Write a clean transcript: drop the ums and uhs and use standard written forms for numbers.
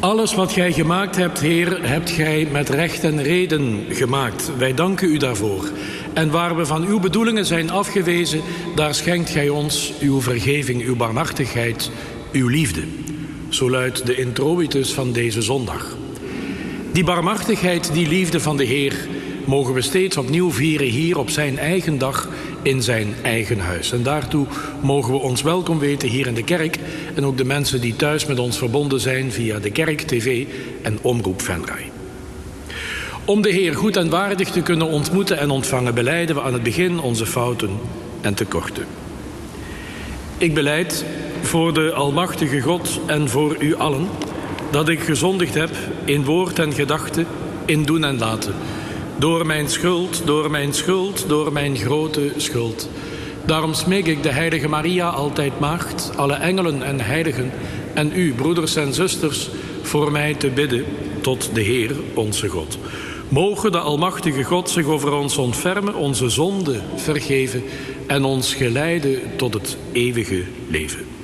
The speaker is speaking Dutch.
Alles wat gij gemaakt hebt, Heer, hebt gij met recht en reden gemaakt. Wij danken u daarvoor. En waar we van uw bedoelingen zijn afgewezen, daar schenkt gij ons uw vergeving, uw barmhartigheid, uw liefde. Zo luidt de introitus van deze zondag. Die barmhartigheid, die liefde van de Heer, mogen we steeds opnieuw vieren hier op zijn eigen dag in zijn eigen huis. En daartoe mogen we ons welkom weten hier in de kerk en ook de mensen die thuis met ons verbonden zijn via de Kerk TV en Omroep Venray. Om de Heer goed en waardig te kunnen ontmoeten en ontvangen, belijden we aan het begin onze fouten en tekorten. Ik belijd voor de Almachtige God en voor u allen dat ik gezondigd heb in woord en gedachte, in doen en laten. Door mijn schuld, door mijn schuld, door mijn grote schuld. Daarom smeek ik de heilige Maria, altijd maagd, alle engelen en heiligen en u, broeders en zusters, voor mij te bidden tot de Heer, onze God. Mogen de Almachtige God zich over ons ontfermen, onze zonden vergeven en ons geleiden tot het eeuwige leven.